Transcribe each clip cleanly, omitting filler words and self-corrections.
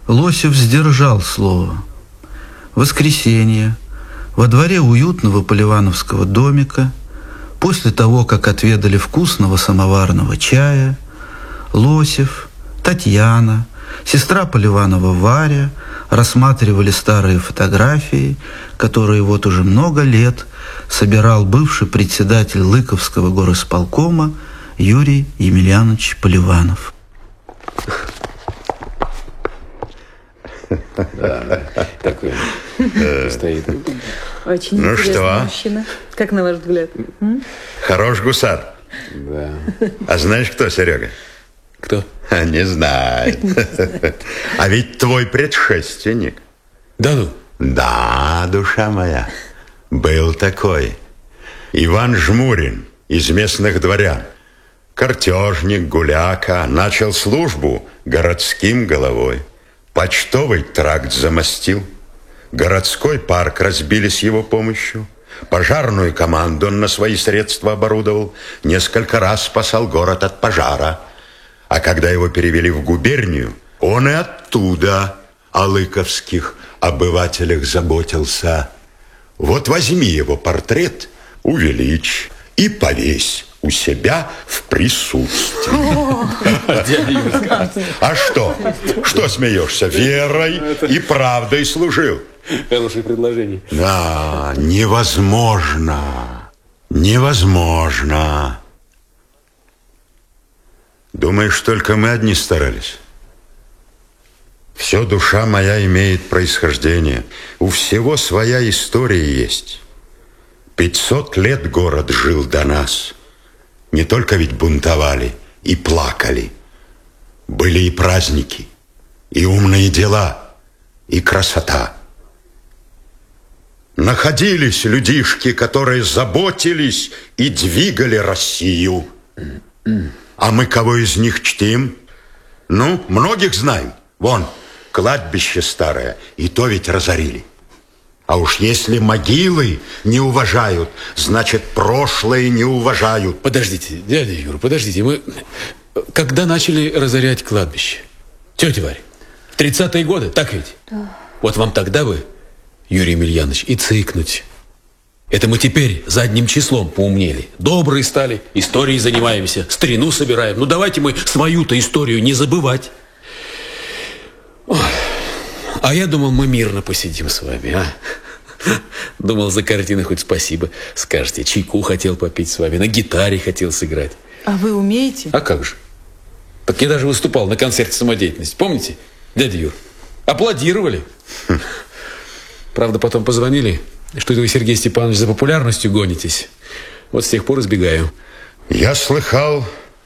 Лосев сдержал слово. В воскресенье во дворе уютного поливановского домика, после того, как отведали вкусного самоварного чая, Лосев, Татьяна, сестра Поливанова Варя рассматривали старые фотографии, которые вот уже много лет собирал бывший председатель Лыковского горосполкома Юрий Емельянович Поливанов. Такой стоит. Очень интересный мужчина. Как на ваш взгляд? Хорош гусар. Да. А знаешь, кто, Серега? Кто? Не знает. А ведь твой предшественник. Да ну? Да, душа моя. Был такой. Иван Жмурин из местных дворян. Картежник, гуляка. Начал службу городским головой. Почтовый тракт замостил. Городской парк разбили с его помощью. Пожарную команду он на свои средства оборудовал. Несколько раз спасал город от пожара. А когда его перевели в губернию, он и оттуда о лыковских обывателях заботился. Вот возьми его портрет, увеличь и повесь у себя в присутствии. А что? Что смеешься? Верой и правдой служил. Хорошее предложение. Да, невозможно. Невозможно. Думаешь, только мы одни старались? Все, душа моя, имеет происхождение. У всего своя история есть. 500 лет город жил до нас. Не только ведь бунтовали и плакали. Были и праздники, и умные дела, и красота. Находились людишки, которые заботились и двигали Россию. А мы кого из них чтим? Ну, многих знаем. Вон, кладбище старое, и то ведь разорили. А уж если могилы не уважают, значит, прошлое не уважают. Подождите, дядя Юра, подождите. Мы когда начали разорять кладбище? Тетя Варя, в 30-е годы, так ведь? Да. Вот вам тогда бы, Юрий Емельянович, и цыкнуть. Это мы теперь задним числом поумнели. Добрые стали, историей занимаемся, старину собираем. Ну, давайте мы свою-то историю не забывать. Ой. А я думал, мы мирно посидим с вами, а? Думал, за картины хоть спасибо скажете. Чайку хотел попить с вами, на гитаре хотел сыграть. А вы умеете? А как же? Так я даже выступал на концерте самодеятельности. Помните, дядя Юр? Аплодировали. Правда, потом позвонили, что это вы, Сергей Степанович, за популярностью гонитесь. Вот с тех пор избегаю. Я слыхал,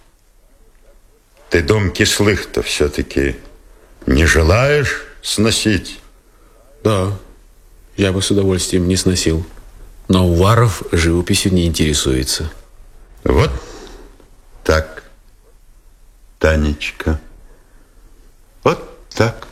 ты дом Кислых-то все-таки не желаешь сносить? Да, я бы с удовольствием не сносил. Но Уваров живописью не интересуется. Вот так, Танечка. Вот так.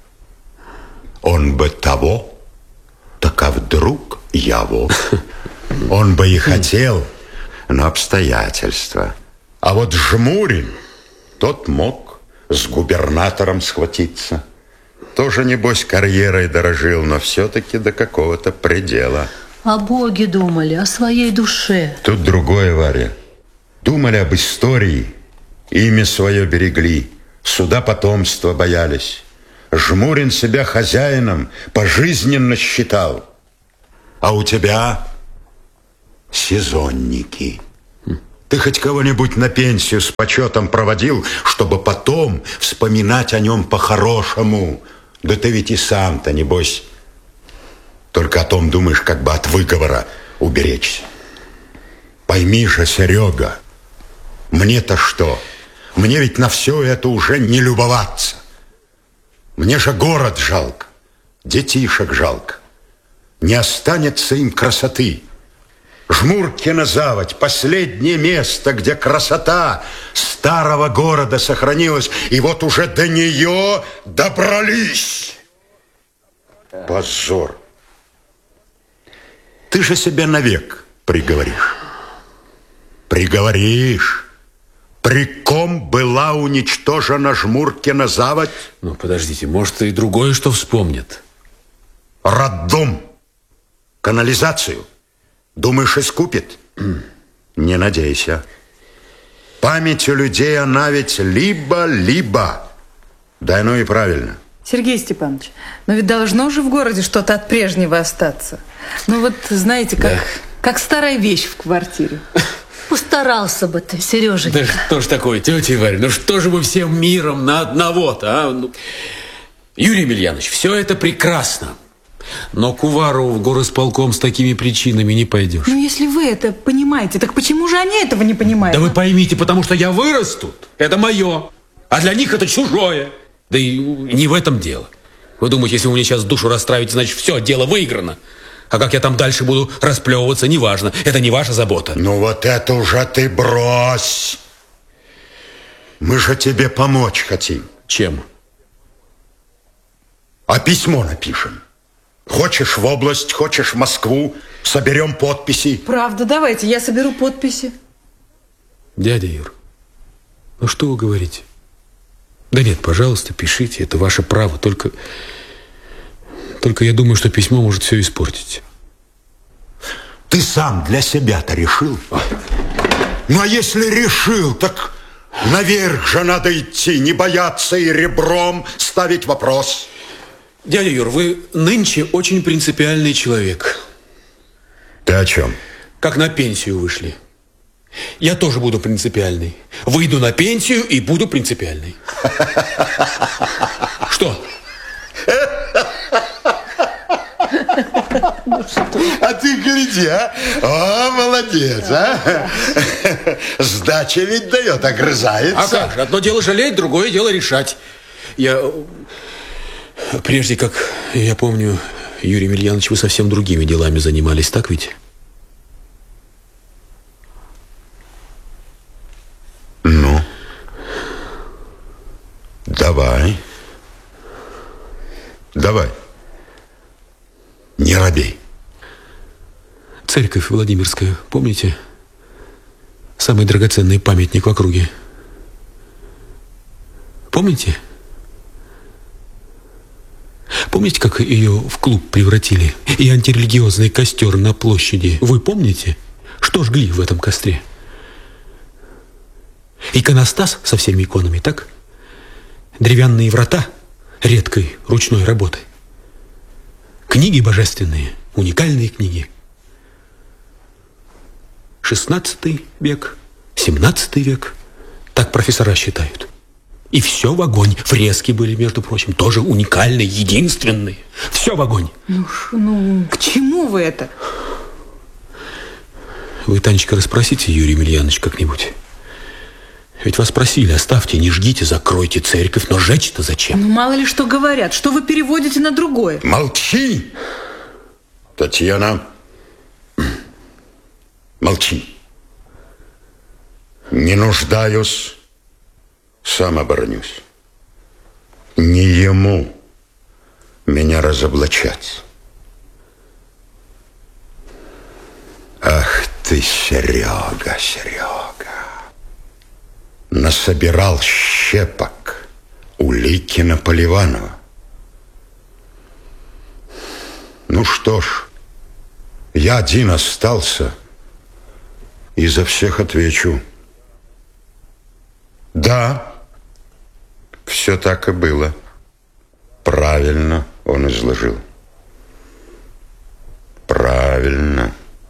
Он бы того, так а вдруг его. Он бы и хотел, но обстоятельства. А вот Жмурин, тот мог с губернатором схватиться. Тоже, небось, карьерой дорожил, но все-таки до какого-то предела. О Боге думали, о своей душе. Тут другое, Варя. Думали об истории, имя свое берегли, суда потомства боялись. Жмурин себя хозяином пожизненно считал. А у тебя сезонники. Ты хоть кого-нибудь на пенсию с почетом проводил, чтобы потом вспоминать о нем по-хорошему? Да ты ведь и сам-то, небось, только о том думаешь, как бы от выговора уберечься. Пойми же, Серега, мне-то что? Мне ведь на все это уже не любоваться. Мне же город жалко, детишек жалко. Не останется им красоты. Жмуркина заводь, последнее место, где красота старого города сохранилась, и вот уже до нее добрались. Позор. Ты же себя навек приговоришь. Приговоришь. При ком была уничтожена Жмуркина заводь? Ну, подождите, может, и другое что вспомнят. Роддом, канализацию. Думаешь, искупит? Не надейся. Память у людей, она ведь либо-либо. Да, ну и правильно. Сергей Степанович, но ведь должно же в городе что-то от прежнего остаться. Ну вот, знаете, как старая вещь в квартире. Постарался бы ты, Сереженька. Да что ж такое, тетя Варя, ну что же вы всем миром на одного-то, а? Ну, Юрий Емельянович, все это прекрасно. Но к Уварову в горосполком с такими причинами не пойдешь. Ну, если вы это понимаете, так почему же они этого не понимают? Да вы поймите, потому что я вырос тут. Это мое. А для них это чужое. Да и не в этом дело. Вы думаете, если вы мне сейчас душу расстраиваете, значит, все, дело выиграно. А как я там дальше буду расплевываться, неважно. Это не ваша забота. Ну вот это уже ты брось. Мы же тебе помочь хотим. Чем? А письмо напишем. Хочешь в область, хочешь в Москву. Соберем подписи. Правда, давайте, я соберу подписи. Дядя Юр, ну что вы говорите? Да нет, пожалуйста, пишите, это ваше право. Только я думаю, что письмо может все испортить. Ты сам для себя-то решил? Ну, а если решил, так наверх же надо идти, не бояться и ребром ставить вопрос. Дядя Юр, вы нынче очень принципиальный человек. Ты о чем? Как на пенсию вышли. Я тоже буду принципиальный. Выйду на пенсию и буду принципиальный. Что? А ты гляди, а? О, молодец, а? Сдача ведь дает, огрызается. А как же? Одно дело жалеть, другое дело решать. Прежде как, я помню, Юрий Емельянович, вы совсем другими делами занимались, так ведь? Ну? Давай. Не робей. Церковь Владимирская, помните? Самый драгоценный памятник в округе. Помните? Помните, как ее в клуб превратили? И антирелигиозный костер на площади. Вы помните? Что жгли в этом костре? Иконостас со всеми иконами, так? Деревянные врата редкой ручной работы. Книги божественные, уникальные книги. 16 век, 17 век. Так профессора считают. И все в огонь. Фрески были, между прочим, тоже уникальные, единственные. Все в огонь. Ну, к чему вы это? Вы, Танечка, расспросите Юрия Емельяновича как-нибудь. Ведь вас просили, оставьте, не жгите, закройте церковь. Но жечь-то зачем? Ну, мало ли что говорят. Что вы переводите на другое? Молчи, Татьяна. Молчи. Не нуждаюсь, сам оборонюсь. Не ему меня разоблачать. Ах ты, Серега, насобирал щепок улики на Поливанова. Ну что ж, я один остался, и за всех отвечу. Да, все так и было. Правильно он изложил. Правильно.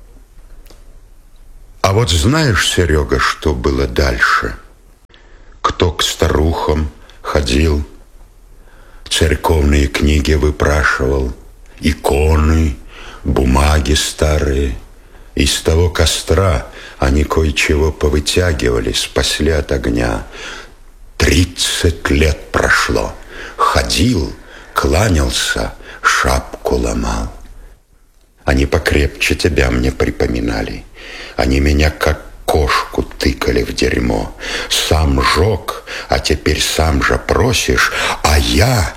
А вот знаешь, Серега, что было дальше? Кто к старухам ходил, церковные книги выпрашивал, иконы, бумаги старые. Из того костра они кое-чего повытягивали, спасли от огня. 30 лет прошло. Ходил, кланялся, шапку ломал. Они покрепче тебя мне припоминали. Они меня как кошку тыкали в дерьмо. Сам жег, а теперь сам же просишь, а я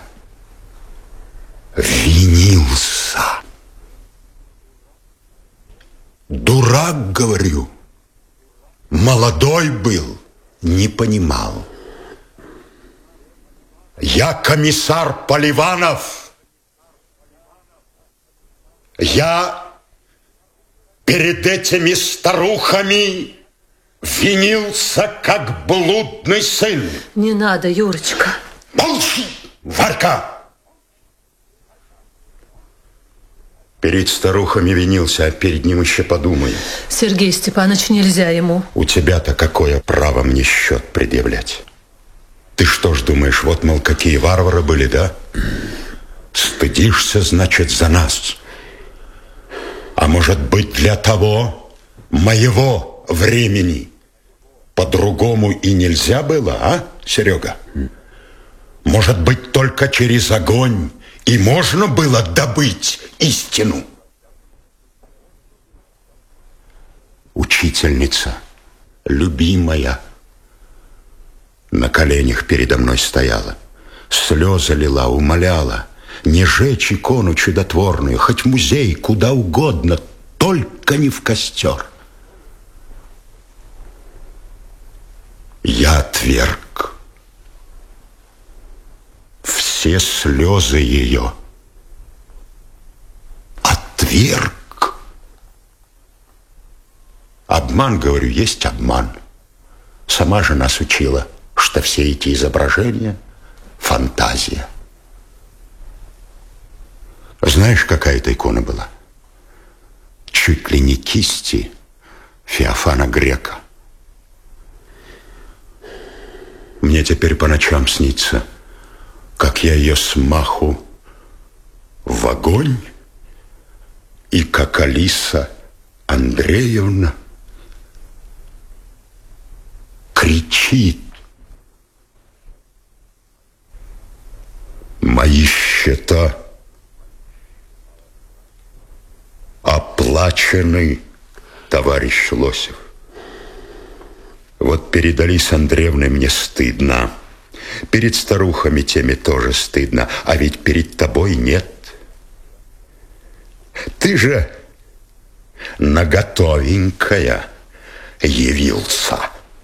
винился. Дурак, говорю, молодой был, не понимал. Я комиссар Поливанов. Я перед этими старухами винился, как блудный сын. Не надо, Юрочка. Молчи, Варька! Перед старухами винился, а перед ним еще подумай. Сергей Степанович, нельзя ему. У тебя-то какое право мне счет предъявлять? Ты что ж думаешь, вот, мол, какие варвары были, да? Стыдишься, значит, за нас. А может быть, для того моего времени по-другому и нельзя было, а, Серега? Может быть, только через огонь и можно было добыть истину? Учительница, любимая, на коленях передо мной стояла, слезы лила, умоляла не жечь икону чудотворную, хоть в музей, куда угодно, только не в костер. Я отверг все слезы ее. Отверг. Обман, говорю, есть обман. Сама же нас учила, что все эти изображения — фантазия. Знаешь, какая это икона была? Чуть ли не кисти Феофана Грека. Мне теперь по ночам снится, как я ее смаху в огонь, и как Алиса Андреевна кричит: мои счета оплачены, товарищ Лосев. Вот перед Алисой Андреевной мне стыдно. Перед старухами теми тоже стыдно. А ведь перед тобой нет. Ты же наготовенькая явился.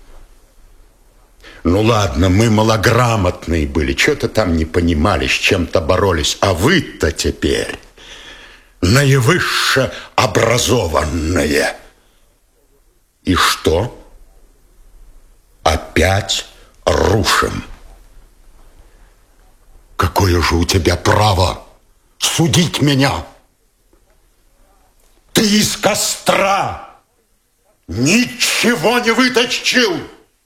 Ну ладно, мы малограмотные были, что-то там не понимали, с чем-то боролись. А вы-то теперь наивысше образованные. И что? Опять рушим. Какое же у тебя право судить меня? Ты из костра ничего не вытащил.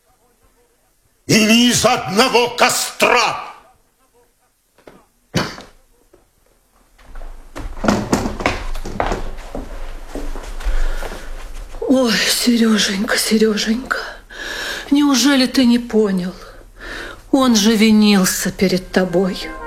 И ни из одного костра. Ой, Сереженька, Сереженька, неужели ты не понял? Он же винился перед тобой.